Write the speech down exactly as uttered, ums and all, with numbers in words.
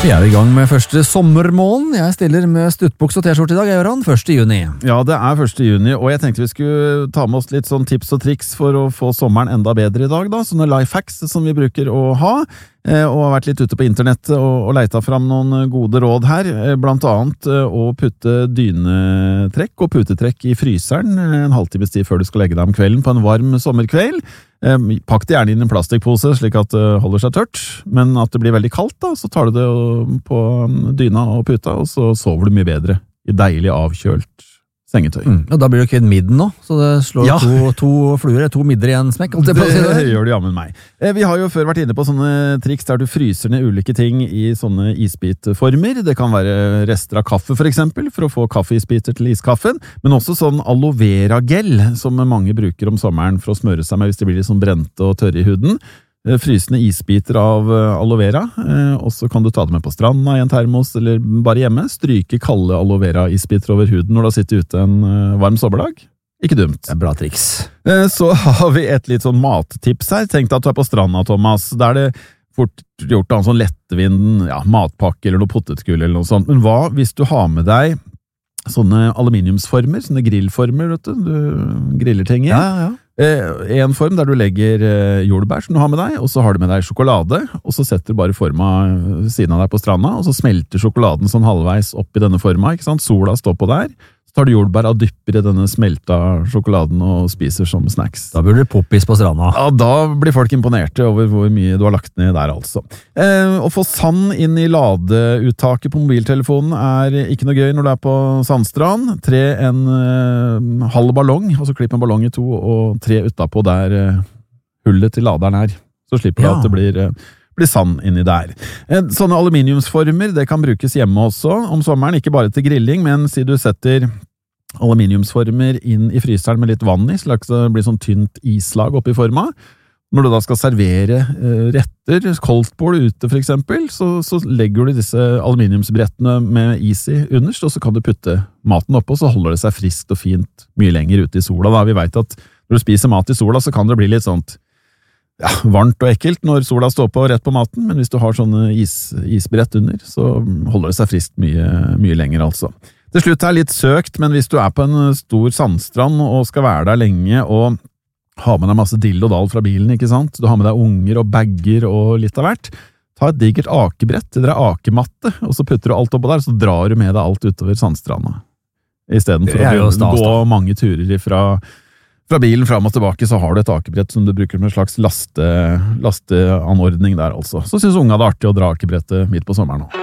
Vi er i gang med første sommermåneden. Jeg stiller med stuttbuks og t-skjorte i dag, Gøran, første juni. Ja, det er første juni, og jeg tenkte vi skulle ta med oss litt sånn tips og triks for å få sommeren enda bedre i dag, da. Sånne lifehacks som vi bruker å ha, og har vært litt ute på internett og, og leita fram noen gode råd her, blant annet å putte dynetrekk og putetrekk i fryseren en halvtimes tid før du skal legge deg om kvelden på en varm sommerkveld. Pakk det gjerne inn i en plastikkpose slik at det holder seg tørt, men at det blir veldig kaldt da, så tar du det på dyna og puta, og så sover du mye bedre i deilig avkjølt sengetøy. Mm. Og da blir det ikke en midden nå, så det slår ja. to, to fluer, to midder i en smekk. Det, det, det gjør det jammen meg. Vi har jo før vært inne på sånne triks der du fryser ned ulike ting i sånne isbitformer. Det kan være rester av kaffe for eksempel, for å få kaffeisbiter til iskaffen, men også sånn aloe vera gel, som mange bruker om sommeren for å smøre seg med hvis det blir litt sånn brente og tørre i huden. Frysende isbiter av aloe vera, og så kan du ta det med på stranda i en termos eller bare hjemme. Stryke kalde aloe vera isbiter over huden når du har sittet ute en varm sommerdag. Ikke dumt. Det er bra triks. Så har vi et litt sånn mattips her. Tenk deg at du er på stranda, Thomas. Da er det fort gjort av en sånn lettvinden ja, matpakke eller noe potetgull eller noe sånt. Men hva hvis du har med deg sånne aluminiumsformer, sånne grillformer, vet du? Du griller ting i. Ja, ja, ja. En form der du legger jordbær som du har med deg, og så har du med deg sjokolade, og så setter du bare forma siden av deg på stranda, og så smelter sjokoladen sånn halvveis opp i denne forma, ikke sant? Sola står på der, så tar du jordbær og dypper i denne smelta sjokoladen og spiser som snacks. Da blir det poppis på stranda. Ja, da blir folk imponerte over hvor mye du har lagt ned der, altså. Eh, å få sand inn i ladeuttaket på mobiltelefonen er ikke noe gøy når du er på sandstrand. Tre en eh, halv ballong, altså klipp en ballong i to, og tre utapå der eh, hullet til laderen er. Så slipper du ja. at det blir... Eh, blir sand inni der. Sånne aluminiumsformer, det kan brukes hjemme også om sommeren, ikke bare til grilling, men si du setter aluminiumsformer inn i fryseren med litt vann i, slik at det blir sånn tynt islag oppi forma. Når du da skal servere retter, koldtbål ute for eksempel, så, så legger du disse aluminiumsbrettene med is i underst, og så kan du putte maten oppå, så holder det seg friskt og fint mye lenger ute i sola. Da vi vet at når du spiser mat i sola, så kan det bli litt sånt ja, varmt og ekkelt når sola står på rett på maten, men hvis du har sånne is, isbrett under, så holder det seg friskt mye, mye lenger altså. Til slutt er litt søkt, men hvis du er på en stor sandstrand og skal være der lenge og har med deg masse dill og dal fra bilen, ikke sant? Du har med deg unger og bagger og litt av hvert, ta et digert akebrett, det der akematte, og så putter du alt oppå der, så drar du med deg alt utover sandstranda. I stedet for å stas, gå mange turer ifra Fra bilen fram og tilbake så har du et akebrett som du bruker som en slags laste, lasteanordning der altså. Så synes unga det er artig å dra akebrettet midt på sommeren nå.